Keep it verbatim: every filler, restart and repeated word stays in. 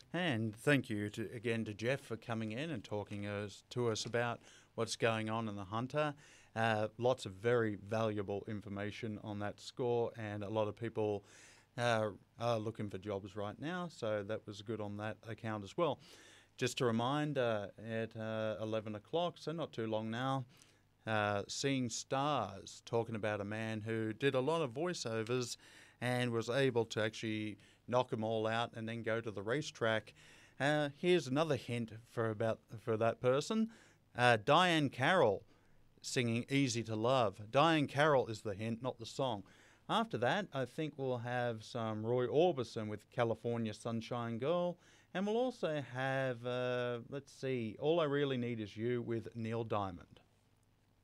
And thank you to, again to Jeff for coming in and talking us, to us about what's going on in the Hunter. Uh, lots of very valuable information on that score, and a lot of people uh, are looking for jobs right now, so that was good on that account as well. Just to remind, uh, at uh, eleven o'clock, so not too long now, uh, Seeing Stars, talking about a man who did a lot of voiceovers and was able to actually knock them all out and then go to the racetrack. Uh, here's another hint for about for that person. Uh, Diane Carroll singing Easy to Love. Diane Carroll is the hint, not the song. After that, I think we'll have some Roy Orbison with California Sunshine Girl. And we'll also have, uh, let's see, All I Really Need Is You with Neil Diamond.